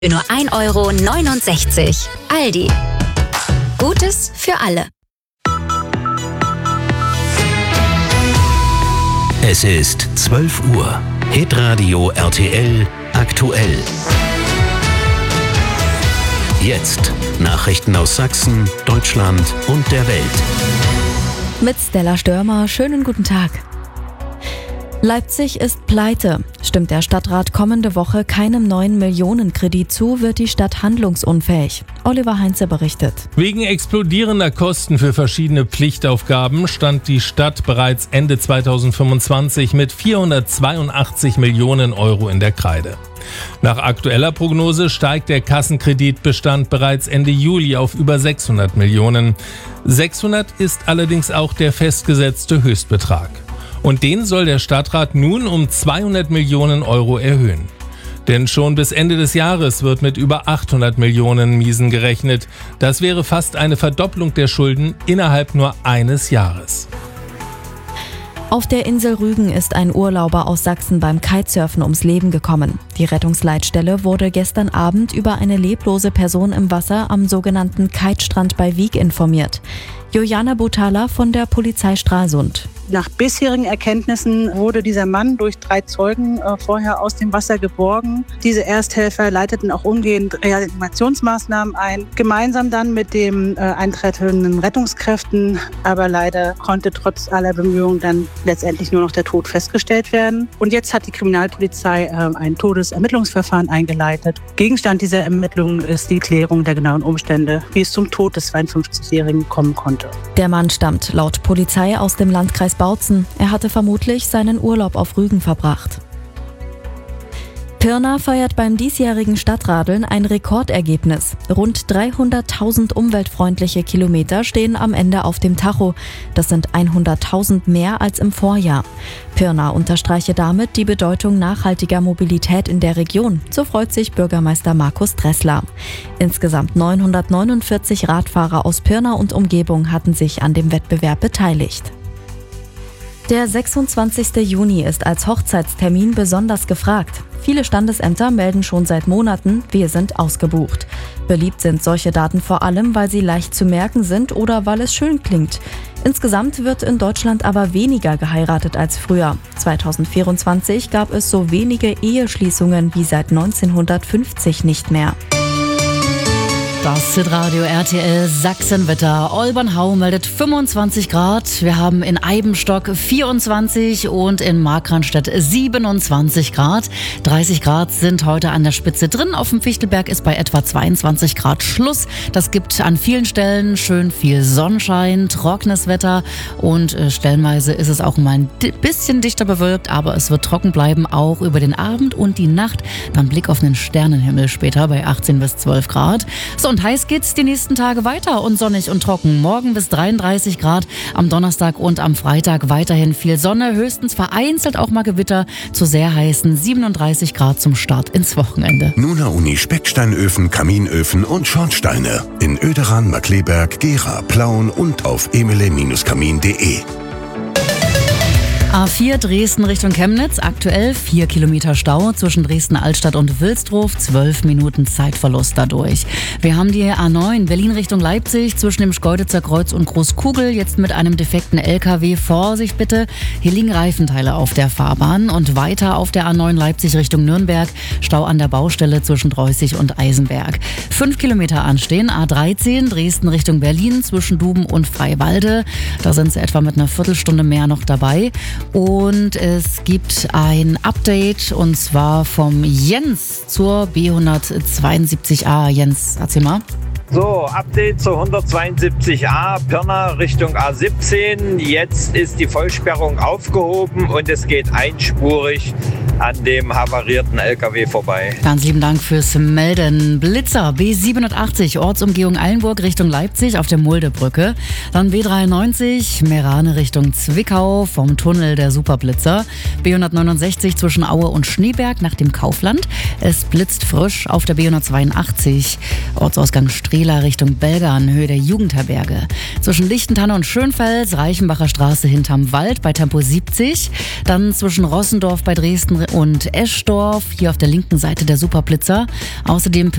Für nur 1,69 €. Aldi. Gutes für alle. Es ist 12 Uhr. Hitradio RTL aktuell. Jetzt Nachrichten aus Sachsen, Deutschland und der Welt. Mit Stella Störmer, schönen guten Tag. Leipzig ist pleite. Stimmt der Stadtrat kommende Woche keinem neuen Millionenkredit zu, wird die Stadt handlungsunfähig. Oliver Heinze berichtet. Wegen explodierender Kosten für verschiedene Pflichtaufgaben stand die Stadt bereits Ende 2025 mit 482 Millionen € in der Kreide. Nach aktueller Prognose steigt der Kassenkreditbestand bereits Ende Juli auf über 600 Millionen. 600 ist allerdings auch der festgesetzte Höchstbetrag. Und den soll der Stadtrat nun um 200 Millionen € erhöhen. Denn schon bis Ende des Jahres wird mit über 800 Millionen Miesen gerechnet. Das wäre fast eine Verdopplung der Schulden innerhalb nur eines Jahres. Auf der Insel Rügen ist ein Urlauber aus Sachsen beim Kitesurfen ums Leben gekommen. Die Rettungsleitstelle wurde gestern Abend über eine leblose Person im Wasser am sogenannten Kitestrand bei Wieg informiert. Juliana Butala von der Polizei Stralsund. Nach bisherigen Erkenntnissen wurde dieser Mann durch 3 Zeugen vorher aus dem Wasser geborgen. Diese Ersthelfer leiteten auch umgehend Reanimationsmaßnahmen ein, gemeinsam dann mit den eintretenden Rettungskräften. Aber leider konnte trotz aller Bemühungen dann letztendlich nur noch der Tod festgestellt werden. Und jetzt hat die Kriminalpolizei ein Todesermittlungsverfahren eingeleitet. Gegenstand dieser Ermittlungen ist die Klärung der genauen Umstände, wie es zum Tod des 52-Jährigen kommen konnte. Der Mann stammt laut Polizei aus dem Landkreis Bautzen. Er hatte vermutlich seinen Urlaub auf Rügen verbracht. Pirna feiert beim diesjährigen Stadtradeln ein Rekordergebnis. Rund 300.000 umweltfreundliche Kilometer stehen am Ende auf dem Tacho. Das sind 100.000 mehr als im Vorjahr. Pirna unterstreiche damit die Bedeutung nachhaltiger Mobilität in der Region. So freut sich Bürgermeister Markus Dressler. Insgesamt 949 Radfahrer aus Pirna und Umgebung hatten sich an dem Wettbewerb beteiligt. Der 26. Juni ist als Hochzeitstermin besonders gefragt. Viele Standesämter melden schon seit Monaten, wir sind ausgebucht. Beliebt sind solche Daten vor allem, weil sie leicht zu merken sind oder weil es schön klingt. Insgesamt wird in Deutschland aber weniger geheiratet als früher. 2024 gab es so wenige Eheschließungen wie seit 1950 nicht mehr. Das Hitradio RTL Sachsenwetter. Olbernhau meldet 25 Grad. Wir haben in Eibenstock 24 und in Markranstädt 27 Grad. 30 Grad sind heute an der Spitze drin. Auf dem Fichtelberg ist bei etwa 22 Grad Schluss. Das gibt an vielen Stellen schön viel Sonnenschein, trockenes Wetter und stellenweise ist es auch mal ein bisschen dichter bewölkt, aber es wird trocken bleiben, auch über den Abend und die Nacht. Dann Blick auf den Sternenhimmel später bei 18 bis 12 Grad. So, und heiß geht's die nächsten Tage weiter und sonnig und trocken. Morgen bis 33 Grad, am Donnerstag und am Freitag weiterhin viel Sonne, höchstens vereinzelt auch mal Gewitter zu sehr heißen 37 Grad zum Start ins Wochenende. Nuna Uni Specksteinöfen, Kaminöfen und Schornsteine in Oederan, Markleberg, Gera, Plauen und auf emele-kamin.de. A4 Dresden Richtung Chemnitz, aktuell 4 Kilometer Stau zwischen Dresden-Altstadt und Wilsdruf, 12 Minuten Zeitverlust dadurch. Wir haben die A9 Berlin Richtung Leipzig zwischen dem Schkeuditzer Kreuz und Großkugel, jetzt mit einem defekten LKW. Vorsicht bitte, hier liegen Reifenteile auf der Fahrbahn und weiter auf der A9 Leipzig Richtung Nürnberg, Stau an der Baustelle zwischen Dreußig und Eisenberg. 5 Kilometer anstehen, A13 Dresden Richtung Berlin zwischen Duben und Freiwalde, da sind sie etwa mit einer Viertelstunde mehr noch dabei. Und es gibt ein Update und zwar vom Jens zur B172a. Jens, erzähl mal. So, Update zur 172a, Pirna Richtung A17. Jetzt ist die Vollsperrung aufgehoben und es geht einspurig an dem havarierten LKW vorbei. Ganz lieben Dank fürs Melden. Blitzer B780, Ortsumgehung Eilenburg Richtung Leipzig auf der Muldebrücke. Dann B93, Merane Richtung Zwickau vom Tunnel der Superblitzer. B169 zwischen Aue und Schneeberg nach dem Kaufland. Es blitzt frisch auf der B182, Ortsausgang Streben Strehla Richtung Belgern, Höhe der Jugendherberge. Zwischen Lichtentanne und Schönfels, Reichenbacher Straße hinterm Wald bei Tempo 70. Dann zwischen Rossendorf bei Dresden und Eschdorf, hier auf der linken Seite der Superblitzer. Außerdem